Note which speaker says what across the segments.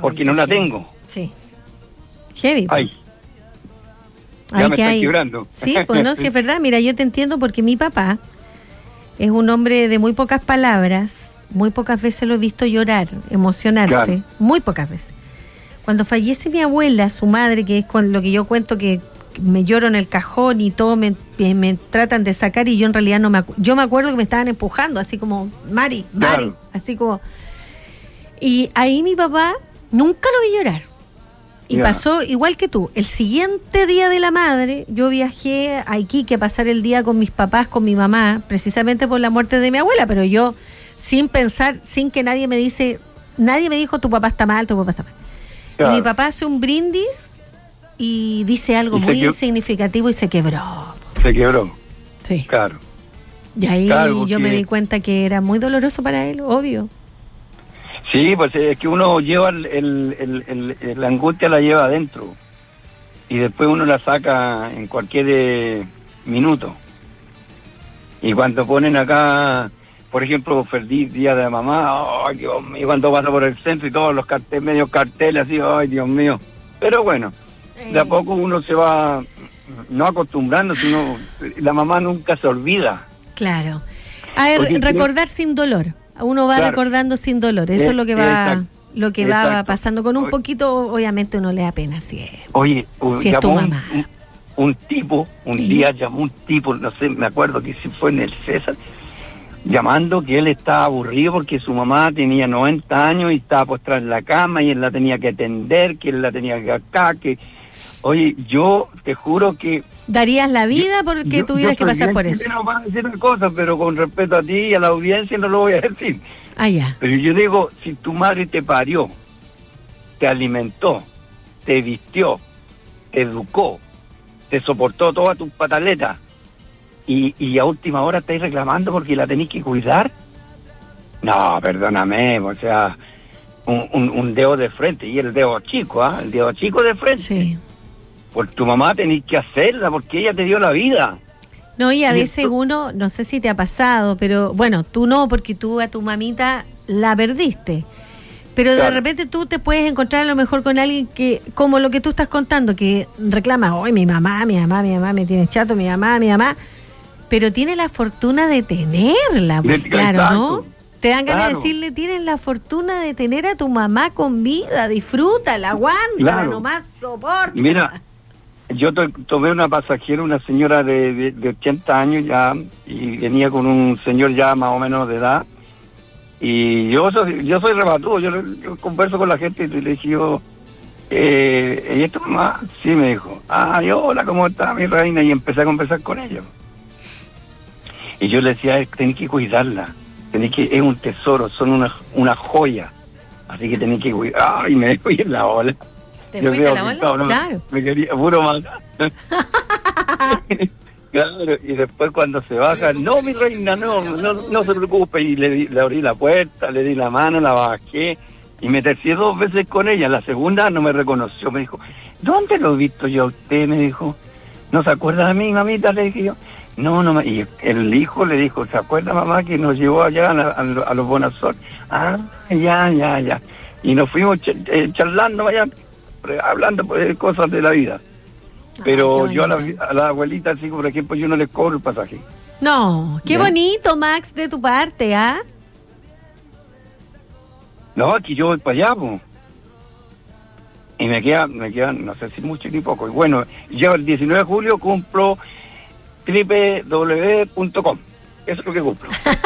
Speaker 1: porque no la tengo.
Speaker 2: Sí. Heavy.
Speaker 1: Ay,
Speaker 2: Ay,
Speaker 1: ya me
Speaker 2: que
Speaker 1: estoy
Speaker 2: hay.
Speaker 1: quebrando.
Speaker 2: Sí, pues no, sí es verdad. Mira, yo te entiendo porque mi papá es un hombre de muy pocas palabras, muy pocas veces lo he visto llorar, emocionarse,
Speaker 1: Claro.
Speaker 2: muy pocas veces. Cuando fallece mi abuela, su madre, que es con lo que yo cuento que me lloro en el cajón y todo me tratan de sacar y yo en realidad no me acuerdo. Yo me acuerdo que me estaban empujando, así como, Mari,
Speaker 1: Claro.
Speaker 2: así como. Y ahí mi papá nunca lo vi llorar. Y
Speaker 1: Ya.
Speaker 2: pasó igual que tú. El siguiente día de la madre, yo viajé a Iquique a pasar el día con mis papás, con mi mamá, precisamente por la muerte de mi abuela, pero yo, sin pensar, sin que nadie me dijo, tu papá está mal, tu papá está mal.
Speaker 1: Claro.
Speaker 2: Y mi papá hace un brindis y dice algo
Speaker 1: Y se
Speaker 2: muy
Speaker 1: quebró.
Speaker 2: significativo y se quebró.
Speaker 1: Se quebró,
Speaker 2: Sí.
Speaker 1: claro.
Speaker 2: Y ahí
Speaker 1: Claro,
Speaker 2: yo me
Speaker 1: porque-
Speaker 2: di cuenta que era muy doloroso para él, obvio.
Speaker 1: Sí, pues es que uno lleva la angustia la lleva adentro y después uno la saca en cualquier minuto. Y cuando ponen acá, por ejemplo, feliz día de mamá, ay Dios mío, cuando pasa por el centro y todos los carteles, medios carteles así, ay Dios mío. Pero bueno, de a poco uno se va no acostumbrando, sino la mamá nunca se olvida.
Speaker 2: Claro. A ver,
Speaker 1: Porque
Speaker 2: recordar sin dolor. Uno va
Speaker 1: Claro.
Speaker 2: recordando sin dolor. Eso es lo que va,
Speaker 1: Exacto.
Speaker 2: lo que va
Speaker 1: Exacto.
Speaker 2: pasando. Con un poquito, obviamente, uno le da pena si
Speaker 1: Oye,
Speaker 2: Si es tu
Speaker 1: llamó
Speaker 2: mamá.
Speaker 1: un tipo, un
Speaker 2: Sí.
Speaker 1: día llamó un tipo, no sé, me acuerdo que si fue en el César, llamando que él estaba aburrido porque su mamá tenía 90 años y estaba postrada en la cama y él la tenía que atender, que él la tenía que acá, que... Oye, yo te juro que...
Speaker 2: darías la vida porque tuvieras que pasar por eso.
Speaker 1: No van a decir una cosa, pero con respeto a ti y a la audiencia no lo voy a decir.
Speaker 2: Ah, ya.
Speaker 1: Pero yo digo, si tu madre te parió, te alimentó, te vistió, te educó, te soportó todas tus pataletas y a última hora estáis reclamando porque la tenéis que cuidar. No, perdóname, o sea, un dedo de frente y el dedo chico, ¿ah? El dedo chico de frente.
Speaker 2: Sí.
Speaker 1: Por tu mamá tenéis que hacerla porque ella te dio la vida.
Speaker 2: No, y a
Speaker 1: Y
Speaker 2: veces
Speaker 1: esto-
Speaker 2: uno, no sé si te ha pasado, pero bueno, tú no, porque tú a tu mamita la perdiste. Pero de
Speaker 1: Claro.
Speaker 2: repente tú te puedes encontrar a lo mejor con alguien que, como lo que tú estás contando, que reclama, hoy mi mamá me tiene chato, mi mamá, pero tiene la fortuna de tenerla, pues, claro, ¿no?
Speaker 1: Exacto.
Speaker 2: Te dan ganas de
Speaker 1: Claro.
Speaker 2: decirle, tienes la fortuna de tener a tu mamá con vida, disfrútala, aguántala,
Speaker 1: Claro.
Speaker 2: nomás soporta.
Speaker 1: Mira, yo tomé una pasajera, una señora de 80 años ya, y venía con un señor ya más o menos de edad, y yo soy rebatudo, yo converso con la gente y le dije yo, ¿y esto mamá? Sí, me dijo, hola, ¿cómo está mi reina? Y empecé a conversar con ellos. Y yo le decía, tenés que cuidarla, es un tesoro, son una joya, así que tenés que cuidar. Ay, me fui en la ola.
Speaker 2: ¿Te
Speaker 1: Yo
Speaker 2: fuiste a
Speaker 1: veo
Speaker 2: la
Speaker 1: que,
Speaker 2: bola?
Speaker 1: cabrón,
Speaker 2: Claro.
Speaker 1: me quería puro matar. Claro, y después cuando se baja, no, mi reina, no se preocupe, y le abrí la puerta, le di la mano, la bajé, y me tercié 2 veces con ella. La segunda no me reconoció, me dijo, ¿dónde lo he visto yo a usted? Me dijo, ¿no se acuerda de mí, mamita? Le dije yo, no, y el hijo le dijo, ¿se acuerda, mamá, que nos llevó allá a los Bonasol? Ya. Y nos fuimos charlando allá, hablando de cosas de la vida. Pero
Speaker 2: Ay, qué
Speaker 1: yo a
Speaker 2: bonito.
Speaker 1: la abuelita, así por ejemplo, yo no les cobro el pasaje.
Speaker 2: No, qué
Speaker 1: ¿Ya?
Speaker 2: bonito, Max, de tu parte, ¿ah?
Speaker 1: No, aquí yo voy para allá, po. Y me queda, no sé si mucho ni poco. Y bueno, yo el 19 de julio cumplo www.com. Eso es lo que cumplo.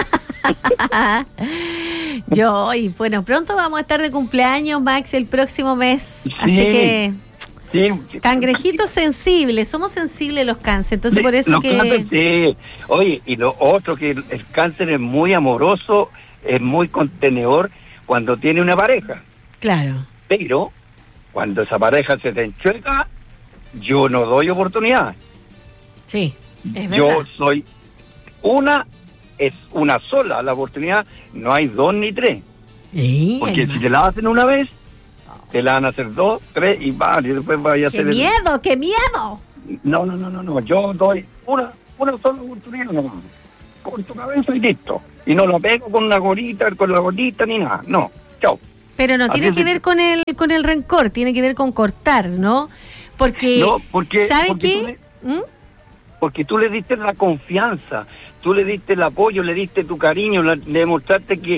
Speaker 2: Y bueno, pronto vamos a estar de cumpleaños, Max, el próximo mes.
Speaker 1: Sí.
Speaker 2: Así que,
Speaker 1: Sí.
Speaker 2: cangrejitos sensibles, somos sensibles los cánceres, entonces por eso
Speaker 1: los
Speaker 2: que...
Speaker 1: cánceres, sí. Oye, y lo otro, que el cáncer es muy amoroso, es muy contenedor cuando tiene una pareja.
Speaker 2: Claro.
Speaker 1: Pero cuando esa pareja se te enchueca, yo no doy oportunidad.
Speaker 2: Sí, es verdad.
Speaker 1: Yo soy es una sola la oportunidad, no hay 2 ni 3.
Speaker 2: Sí,
Speaker 1: Porque
Speaker 2: hermano.
Speaker 1: si te la hacen una vez, te la van a hacer 2, 3 y después vaya a
Speaker 2: ¡Qué
Speaker 1: hacer...
Speaker 2: miedo, qué miedo!
Speaker 1: No, yo doy una sola oportunidad, no, con tu cabeza y listo. Y no lo pego con la gorita ni nada, no, chao.
Speaker 2: Pero no tiene que ver con el rencor, tiene que ver con cortar, ¿no? Porque, ¿sabe qué?
Speaker 1: Porque tú le diste la confianza, tú le diste el apoyo, le diste tu cariño, le demostraste que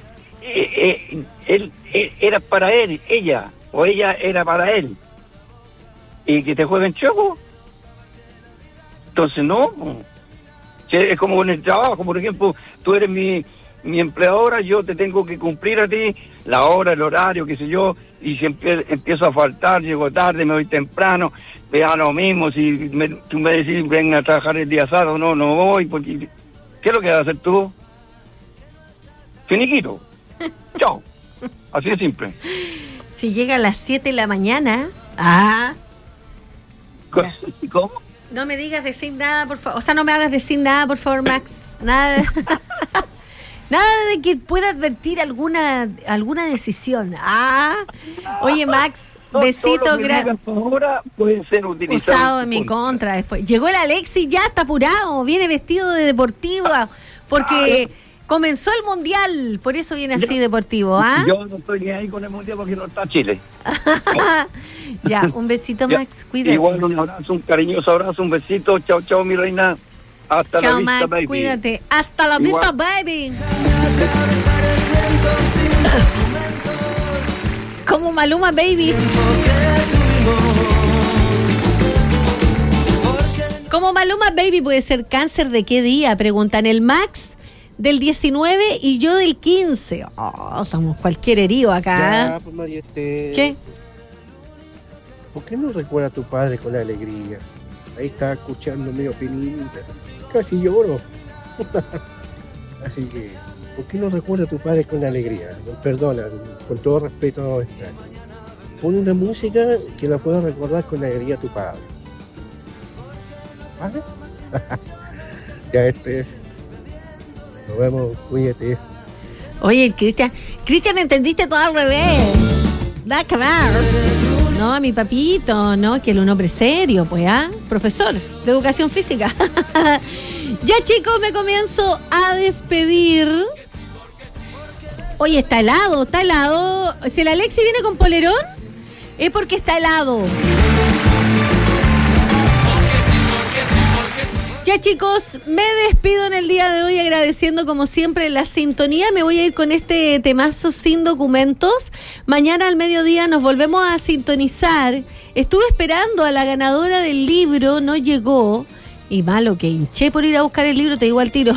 Speaker 1: él era para él, ella era para él. Y que te jueguen choco. Entonces no. Es como en el trabajo, por ejemplo, tú eres mi empleadora, yo te tengo que cumplir a ti la hora, el horario, qué sé yo, y si empiezo a faltar, llego tarde, me voy temprano, vea lo mismo, si tú me decís ven a trabajar el día sábado, no voy, porque ¿qué es lo que vas a hacer tú? Finiquito. Chao. Así de simple.
Speaker 2: Si llega a las 7 de la mañana,
Speaker 1: ¿Cómo?
Speaker 2: no me digas decir nada, por favor. O sea, no me hagas decir nada, por favor, Max. Nada de que pueda advertir alguna decisión. Oye, Max, besito, gracias.
Speaker 1: Ahora pueden ser
Speaker 2: usado en mi contra después. Llegó el Alexis, ya está apurado, viene vestido de deportivo, porque comenzó el mundial, por eso viene así deportivo.
Speaker 1: Yo no estoy ahí con el mundial porque no está Chile.
Speaker 2: Ya, un besito, Max, cuídate.
Speaker 1: Igual un abrazo, un cariñoso abrazo, un besito. Chao, mi reina. Hasta la vista,
Speaker 2: Max,
Speaker 1: baby.
Speaker 2: Cuídate. Hasta la vista, baby. Como Maluma, baby. Como Maluma, baby, puede ser cáncer de qué día, preguntan. El Max del 19 y yo del 15. Somos cualquier herido acá.
Speaker 3: Ya, pues, María Esther.
Speaker 2: ¿Qué?
Speaker 3: ¿Por qué no recuerda a tu padre con alegría? Ahí está escuchando medio finita. Casi lloro. Así que, ¿por qué no recuerda a tu padre con alegría? Perdona, con todo respeto a esta. Pon una música que la pueda recordar con alegría a tu padre. ¿Vale? Ya nos vemos, cuídate.
Speaker 2: Oye, Cristian, entendiste todo al revés. Da que ver. No, mi papito, no, que él es un hombre serio, pues, profesor de educación física. Ya, chicos, me comienzo a despedir. Oye, está helado. Si el Alexi viene con polerón, es porque está helado. Ya, chicos, me despido en el día de hoy agradeciendo como siempre la sintonía. Me voy a ir con este temazo Sin Documentos. Mañana al mediodía nos volvemos a sintonizar. Estuve esperando a la ganadora del libro, no llegó. Y malo que hinché por ir a buscar el libro, te digo al tiro.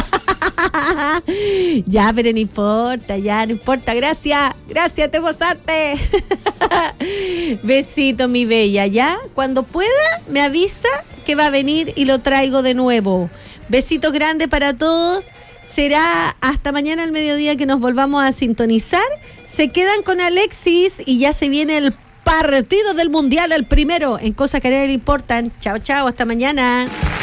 Speaker 2: Ya, pero no importa. Gracias, te posaste. Besito, mi bella, ¿ya? Cuando pueda, me avisa que va a venir y lo traigo de nuevo. Besito grande para todos. Será hasta mañana al mediodía que nos volvamos a sintonizar. Se quedan con Alexis y ya se viene el partido del mundial, el primero, en cosas que a nadie le importan. Chao, hasta mañana.